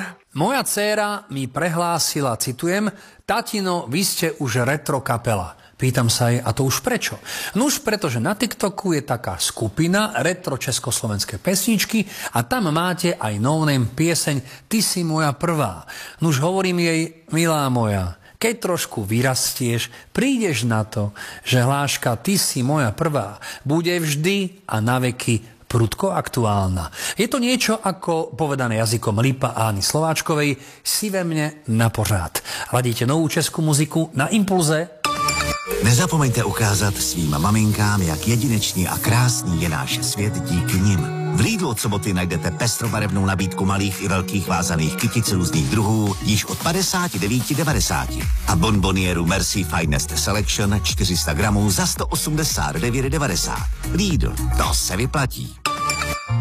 Moja dcéra mi prehlásila, citujem, tatino, vy ste už retro kapela. Pýtam sa jej, a to už prečo? No už preto, že na TikToku je taká skupina retro československé pesničky a tam máte aj no-name pieseň Ty si moja prvá. No už hovorím jej, milá moja, keď trošku vyrastieš, prídeš na to, že hláška Ty si moja prvá bude vždy a na veky prudko aktuálna. Je to niečo ako povedané jazykom Lipa a Ány Slováčkovej, si ve mne na pořád. Ladíte novou českou muziku na Impulze. Nezapomeňte ukázat svým maminkám, jak jedinečný a krásný je náš svět díky nim. V Lidlu od soboty najdete pestrobarevnou nabídku malých i velkých vázaných kytic různých druhů již od 59,90 a bonbonieru Merci Finest Selection 400 gramů za 189,90. Lidl, to se vyplatí.